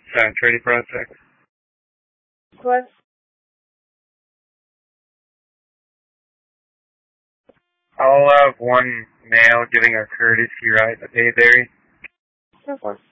Sound Trading Project. What? I'll have one male giving a courtesy ride to Bayberry. Of course.